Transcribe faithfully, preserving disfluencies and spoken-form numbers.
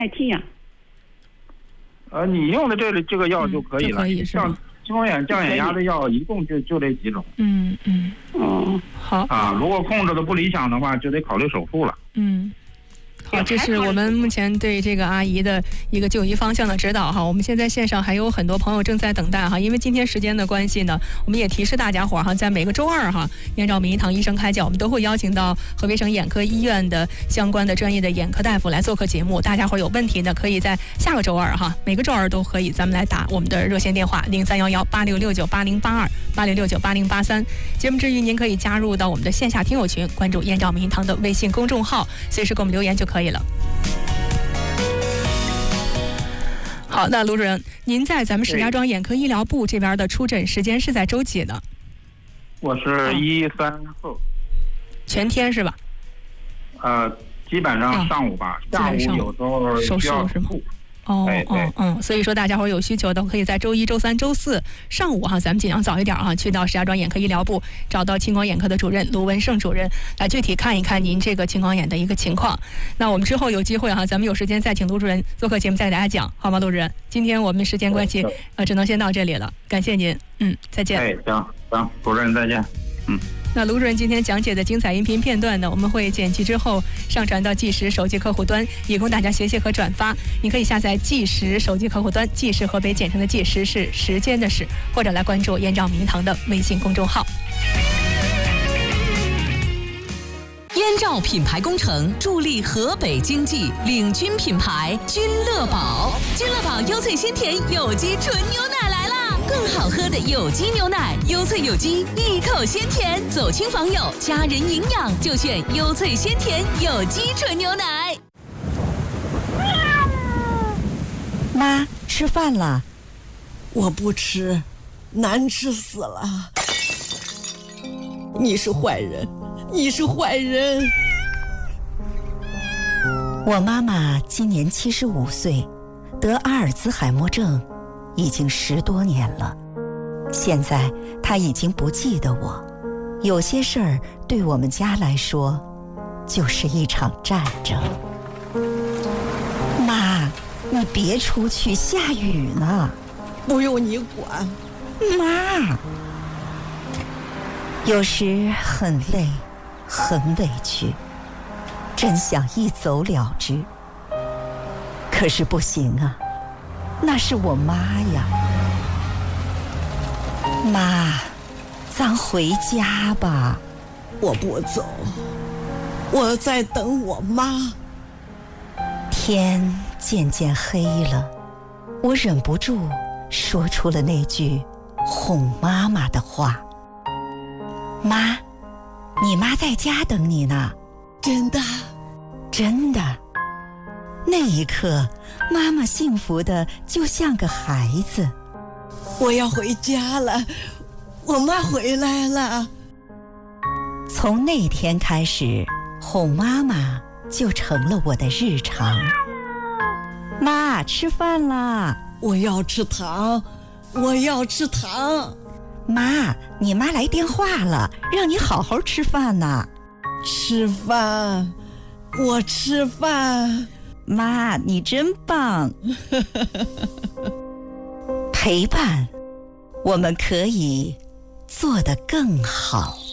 代替呀、 呃，你用的这个这个药就可以了。 嗯、可以是吧？ 像青光眼、降眼压的药，一共就就这几种。 嗯嗯。 哦， 好。 啊，如果控制的不理想的话，就得考虑手术了。 嗯。好，这是我们目前对这个阿姨的一个就医方向的指导哈。我们现在线上还有很多朋友正在等待哈，因为今天时间的关系呢，我们也提示大家伙哈，在每个周二哈，按照明一堂医生开讲，我们都会邀请到河北省眼科医院的相关的专业的眼科大夫来做客节目。大家伙有问题呢，可以在下个周二哈，每个周二都可以，咱们来打我们的热线电话零三幺幺八六六九八零八二八六六九八零八三。节目之余，您可以加入到我们的线下听友群，关注燕赵明一堂的微信公众号，随时给我们留言就可以了。好，那卢主任，您在咱们石家庄眼科医疗部这边的出诊时间是在周几呢？ 我是一三后， 全天是吧？ 呃，基本上上午吧， 啊、 下午有时候手术是吗？哦哦嗯，所以说大家伙有需求的可以在周一、周三、周四上午哈，咱们尽量早一点哈，去到石家庄眼科医疗部找到青光眼科的主任卢文胜主任来具体看一看您这个青光眼的一个情况。那我们之后有机会哈，咱们有时间再请卢主任做客节目再给大家讲，好吗？卢主任，今天我们时间关系呃，只能先到这里了，感谢您，嗯，再见。 哎，行行，主任再见，嗯。 那卢主任今天讲解的精彩音频片段呢，我们会剪辑之后上传到纪实手机客户端，以供大家学习和转发。你可以下载纪实手机客户端，纪实河北简称的纪实是时间的时，或者来关注燕赵明堂的微信公众号。 燕赵品牌工程助力河北经济，领军品牌君乐宝。君乐宝优萃鲜甜有机纯牛奶来啦！更好喝的有机牛奶，优萃有机，一口鲜甜，走亲访友，家人营养就选优萃鲜甜有机纯牛奶。 妈，吃饭了。 我不吃，难吃死了。你是坏人，你是坏人。 我妈妈今年七十五岁，得阿尔兹海默症已经十多年了。现在她已经不记得我，有些事儿对我们家来说就是一场战争。妈，你别出去，下雨呢。 不用你管。 妈，有时很累，很委屈，真想一走了之。可是不行啊，那是我妈呀。妈，咱回家吧。 我不走，我在等我妈。 天渐渐黑了，我忍不住说出了那句哄妈妈的话。妈，你妈在家等你呢。 真的？ 真的。那一刻，妈妈幸福的就像个孩子。 我要回家了，我妈回来了。 从那天开始，哄妈妈就成了我的日常。妈，吃饭啦！ 我要吃糖，我要吃糖。 妈，你妈来电话了，让你好好吃饭呢。 吃饭，我吃饭。 妈，你真棒。陪伴，我们可以做得更好。